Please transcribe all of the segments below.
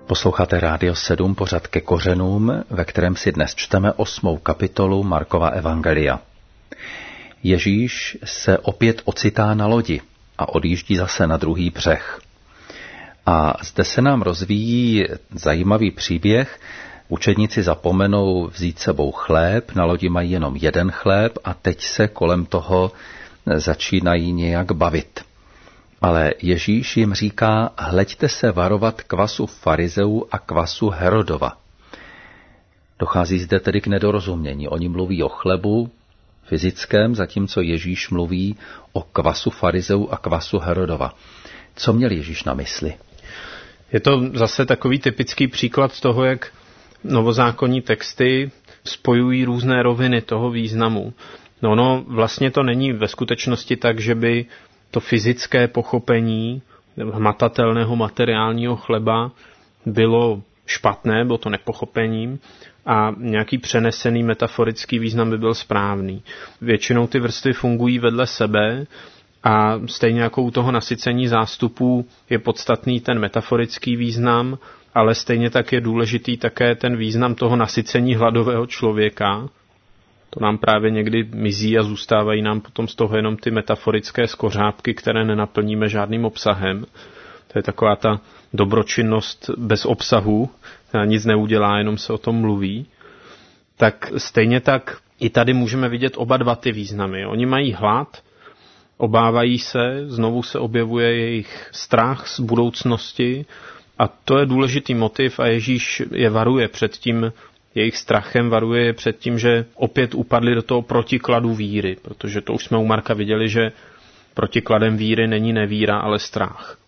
Posloucháte Rádio 7, pořad Ke kořenům, ve kterém si dnes čteme 8. kapitolu Markova evangelia. Ježíš se opět ocitá na lodi a odjíždí zase na druhý břeh. A zde se nám rozvíjí zajímavý příběh. Učedníci zapomenou vzít sebou chléb, na lodi mají jenom jeden chléb a teď se kolem toho začínají nějak bavit. Ale Ježíš jim říká, hleďte se varovat kvasu farizeů a kvasu Herodova. Dochází zde tedy k nedorozumění. Oni mluví o chlebu fyzickém, zatímco Ježíš mluví o kvasu farizeů a kvasu Herodova. Co měl Ježíš na mysli? Je to zase takový typický příklad toho, jak novozákonní texty spojují různé roviny toho významu. No, vlastně to není ve skutečnosti tak, že by to fyzické pochopení hmatatelného materiálního chleba bylo špatné, bylo to nepochopením a nějaký přenesený metaforický význam by byl správný. Většinou ty vrstvy fungují vedle sebe a stejně jako u toho nasycení zástupů je podstatný ten metaforický význam, ale stejně tak je důležitý také ten význam toho nasycení hladového člověka. To nám právě někdy mizí a zůstávají nám potom z toho jenom ty metaforické skořápky, které nenaplníme žádným obsahem. To je taková ta dobročinnost bez obsahu, která nic neudělá, jenom se o tom mluví. Tak stejně tak i tady můžeme vidět oba dva ty významy. Oni mají hlad, obávají se, znovu se objevuje jejich strach z budoucnosti a to je důležitý motiv a Ježíš je varuje před tím jejich strachem, varuje je před tím, že opět upadli do toho protikladu víry, protože to už jsme u Marka viděli, že protikladem víry není nevíra, ale strach.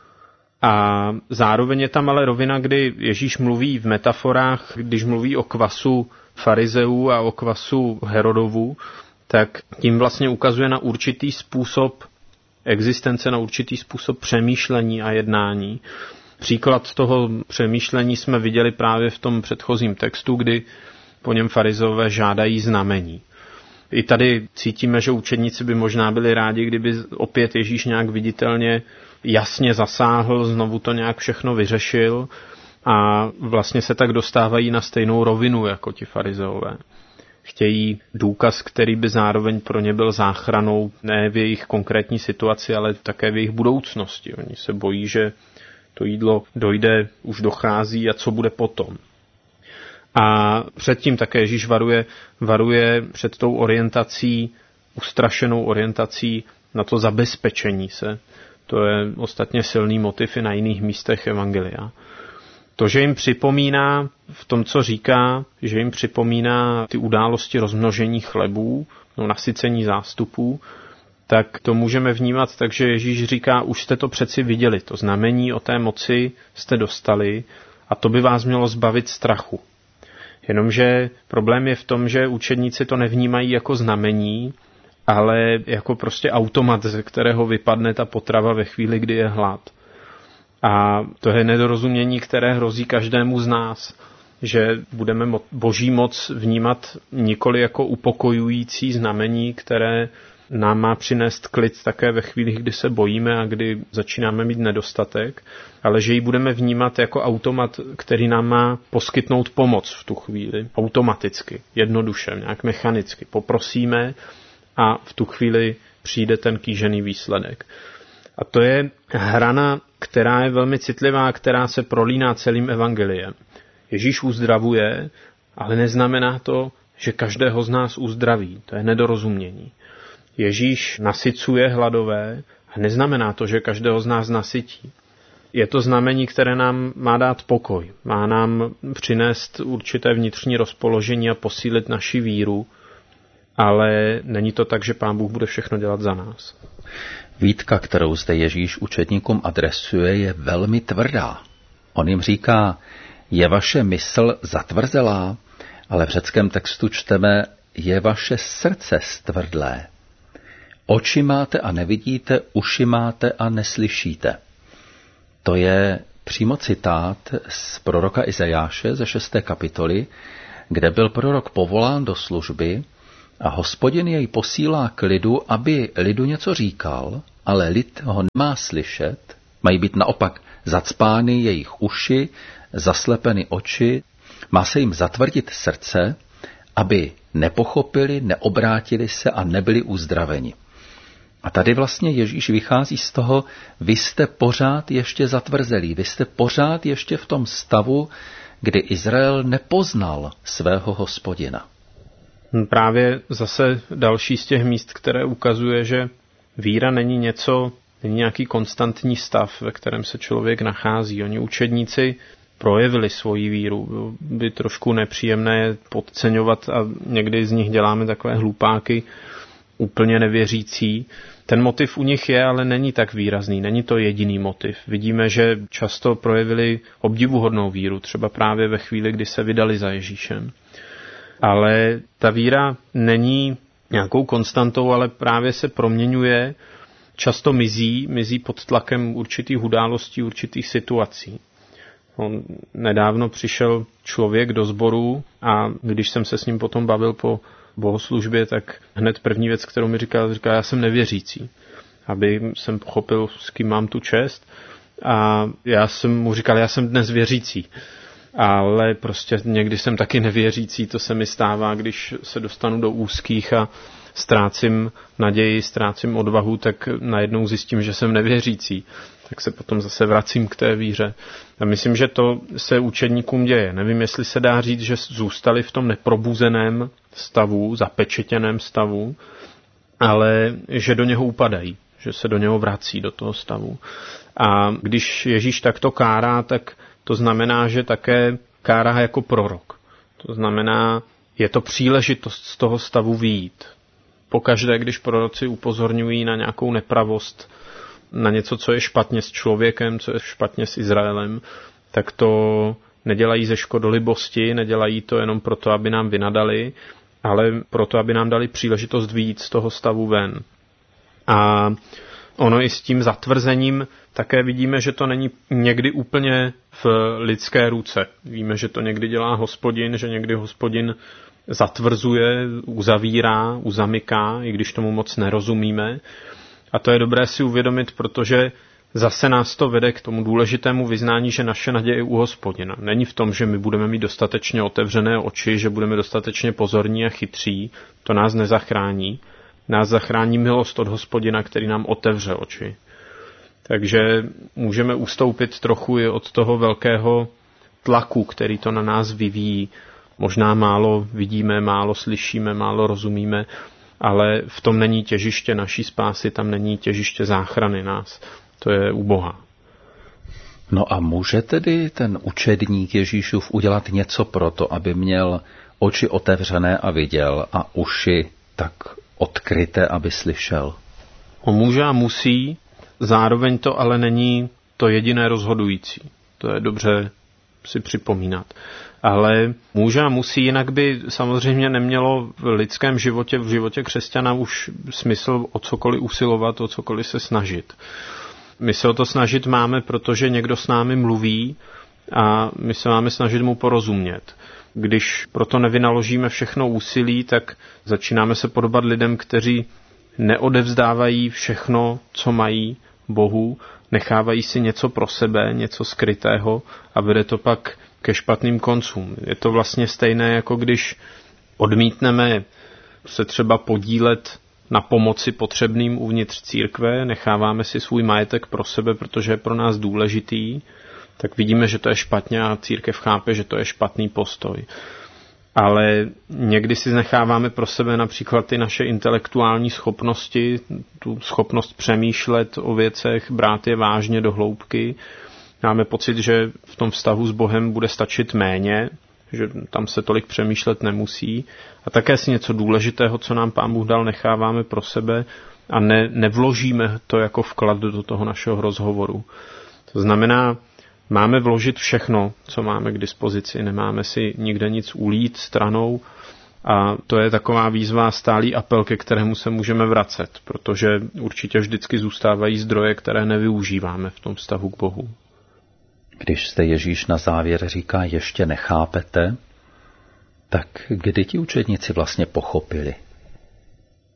A zároveň je tam ale rovina, kdy Ježíš mluví v metaforách, když mluví o kvasu farizeů a o kvasu Herodovu, tak tím vlastně ukazuje na určitý způsob existence, na určitý způsob přemýšlení a jednání. Příklad toho přemýšlení jsme viděli právě v tom předchozím textu, kdy po něm farizeové žádají znamení. I tady cítíme, že učedníci by možná byli rádi, kdyby opět Ježíš nějak viditelně jasně zasáhl, znovu to nějak všechno vyřešil a vlastně se tak dostávají na stejnou rovinu jako ti farizeové. Chtějí důkaz, který by zároveň pro ně byl záchranou ne v jejich konkrétní situaci, ale také v jejich budoucnosti. Oni se bojí, že to jídlo dojde, už dochází a co bude potom. A předtím také Ježíš varuje před tou orientací, ustrašenou orientací na to zabezpečení se. To je ostatně silný motiv i na jiných místech evangelia. To, že jim připomíná v tom, co říká, že jim připomíná ty události rozmnožení chlebů, nasycení zástupů, tak to můžeme vnímat tak, že Ježíš říká, už jste to přeci viděli, to znamení o té moci jste dostali a to by vás mělo zbavit strachu. Jenomže problém je v tom, že učedníci to nevnímají jako znamení, ale jako prostě automat, ze kterého vypadne ta potrava ve chvíli, kdy je hlad. A to je nedorozumění, které hrozí každému z nás, že budeme boží moc vnímat nikoli jako upokojující znamení, které nám má přinést klid také ve chvíli, kdy se bojíme a kdy začínáme mít nedostatek, ale že ji budeme vnímat jako automat, který nám má poskytnout pomoc v tu chvíli, automaticky, jednoduše, nějak mechanicky. Poprosíme a v tu chvíli přijde ten kýžený výsledek. A to je hrana, která je velmi citlivá, která se prolíná celým evangeliem. Ježíš uzdravuje, ale neznamená to, že každého z nás uzdraví. To je nedorozumění. Ježíš nasycuje hladové a neznamená to, že každého z nás nasytí. Je to znamení, které nám má dát pokoj, má nám přinést určité vnitřní rozpoložení a posílit naši víru, ale není to tak, že Pán Bůh bude všechno dělat za nás. Výtka, kterou zde Ježíš učedníkům adresuje, je velmi tvrdá. On jim říká, je vaše mysl zatvrzelá, ale v řeckém textu čteme, je vaše srdce stvrdlé. Oči máte a nevidíte, uši máte a neslyšíte. To je přímo citát z proroka Izajáše ze 6. kapitoly, kde byl prorok povolán do služby a Hospodin jej posílá k lidu, aby lidu něco říkal, ale lid ho nemá slyšet, Mají být naopak zacpány jejich uši, zaslepeny oči, má se jim zatvrdit srdce, aby nepochopili, neobrátili se a nebyli uzdraveni. A tady vlastně Ježíš vychází z toho, vy jste pořád ještě zatvrzelí, vy jste pořád ještě v tom stavu, kdy Izrael nepoznal svého Hospodina. Právě zase další z těch míst, které ukazuje, že víra není nějaký konstantní stav, ve kterém se člověk nachází. Oni učedníci projevili svoji víru. By trošku nepříjemné je podceňovat a někdy z nich děláme takové hlupáky, úplně nevěřící. Ten motiv u nich je, ale není tak výrazný, není to jediný motiv. Vidíme, že často projevili obdivuhodnou víru, třeba právě ve chvíli, kdy se vydali za Ježíšem. Ale ta víra není nějakou konstantou, ale právě se proměňuje, často mizí pod tlakem určitých událostí, určitých situací. Nedávno přišel člověk do sboru a když jsem se s ním potom bavil po bohoslužbě, tak hned první věc, kterou mi říkal, já jsem nevěřící, aby jsem pochopil, s kým mám tu čest. A já jsem mu říkal, já jsem dnes věřící. Ale prostě někdy jsem taky nevěřící, to se mi stává, když se dostanu do úzkých a ztrácím naději, ztrácím odvahu, tak najednou zjistím, že jsem nevěřící. Tak se potom zase vracím k té víře. A myslím, že to se učedníkům děje. Nevím, jestli se dá říct, že zůstali v tom neprobuzeném stavu, zapečetěném stavu, ale že do něho upadají, že se do něho vrací, do toho stavu. A když Ježíš takto kárá, tak to znamená, že také kárá jako prorok. To znamená, je to příležitost z toho stavu vyjít. Pokaždé, když proroci upozorňují na nějakou nepravost, na něco, co je špatně s člověkem, co je špatně s Izraelem, tak to nedělají ze škodolibosti, nedělají to jenom proto, aby nám vynadali, ale proto, aby nám dali příležitost vyjít z toho stavu ven. A ono i s tím zatvrzením také vidíme, že to není někdy úplně v lidské ruce. Víme, že to někdy dělá Hospodin, že někdy Hospodin zatvrzuje, uzavírá, uzamyká, i když tomu moc nerozumíme. A to je dobré si uvědomit, protože zase nás to vede k tomu důležitému vyznání, že naše naděje je u Hospodina. Není v tom, že my budeme mít dostatečně otevřené oči, že budeme dostatečně pozorní a chytří. To nás nezachrání. Nás zachrání milost od Hospodina, který nám otevře oči. Takže můžeme ustoupit trochu i od toho velkého tlaku, který to na nás vyvíjí. Možná málo vidíme, málo slyšíme, málo rozumíme, ale v tom není těžiště naší spásy, tam není těžiště záchrany nás. To je u Boha. No a může tedy ten učedník Ježíšův udělat něco pro to, aby měl oči otevřené a viděl a uši tak odkryté, aby slyšel? On může a musí, zároveň to ale není to jediné rozhodující. To je dobře si připomínat. Ale může a musí, jinak by samozřejmě nemělo v lidském životě, v životě křesťana už smysl o cokoliv usilovat, o cokoliv se snažit. My se o to snažit máme, protože někdo s námi mluví a my se máme snažit mu porozumět. Když proto nevynaložíme všechno úsilí, tak začínáme se podobat lidem, kteří neodevzdávají všechno, co mají Bohu, nechávají si něco pro sebe, něco skrytého a vede to pak ke špatným koncům. Je to vlastně stejné, jako když odmítneme se třeba podílet na pomoci potřebným uvnitř církve, necháváme si svůj majetek pro sebe, protože je pro nás důležitý, tak vidíme, že to je špatně a církev chápe, že to je špatný postoj. Ale někdy si necháváme pro sebe například ty naše intelektuální schopnosti, tu schopnost přemýšlet o věcech, brát je vážně do hloubky. Máme pocit, že v tom vztahu s Bohem bude stačit méně, že tam se tolik přemýšlet nemusí. A také si něco důležitého, co nám Pán Bůh dal, necháváme pro sebe a nevložíme to jako vklad do toho našeho rozhovoru. To znamená, máme vložit všechno, co máme k dispozici, nemáme si nikde nic ulít stranou a to je taková výzva, stálý apel, ke kterému se můžeme vracet, protože určitě vždycky zůstávají zdroje, které nevyužíváme v tom vztahu k Bohu. Když jste Ježíš na závěr říká, ještě nechápete, tak kdy ti učedníci vlastně pochopili?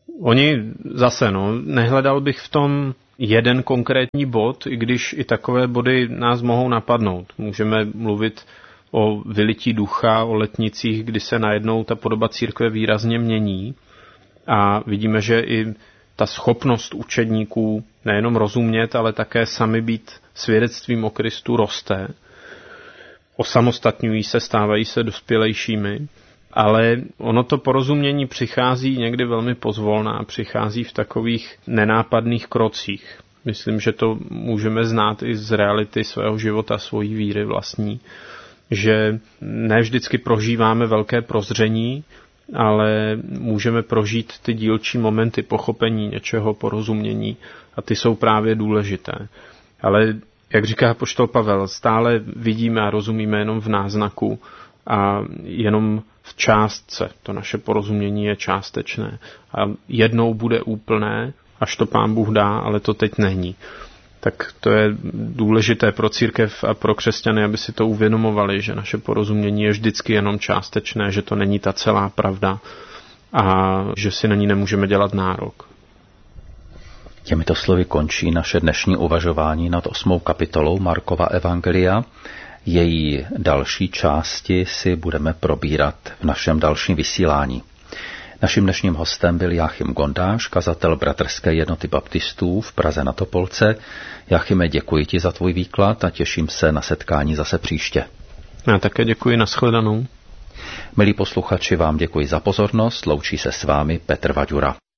Oni zase, nehledal bych v tom jeden konkrétní bod, i když i takové body nás mohou napadnout. Můžeme mluvit o vylití ducha, o letnicích, kdy se najednou ta podoba církve výrazně mění a vidíme, že i ta schopnost učedníků nejenom rozumět, ale také sami být svědectvím o Kristu roste. Osamostatňují se, stávají se dospělejšími, ale ono to porozumění přichází někdy velmi pozvolna, přichází v takových nenápadných krocích. Myslím, že to můžeme znát i z reality svého života, svojí víry vlastní, že ne vždycky prožíváme velké prozření, ale můžeme prožít ty dílčí momenty pochopení něčeho, porozumění a ty jsou právě důležité. Ale jak říká apoštol Pavel, stále vidíme a rozumíme jenom v náznaku a jenom v částce. To naše porozumění je částečné. A jednou bude úplné, až to Pán Bůh dá, ale to teď není. Tak to je důležité pro církev a pro křesťany, aby si to uvědomovali, že naše porozumění je vždycky jenom částečné, že to není ta celá pravda a že si na ní nemůžeme dělat nárok. Těmito slovy končí naše dnešní uvažování nad 8. kapitolou Markova evangelia. Její další části si budeme probírat v našem dalším vysílání. Naším dnešním hostem byl Jáchym Gondáš, kazatel Bratrské jednoty baptistů v Praze na Topolce. Jáchyme, děkuji ti za tvůj výklad a těším se na setkání zase příště. Já také děkuji, nashledanou. Milí posluchači, vám děkuji za pozornost, loučí se s vámi Petr Vaďura.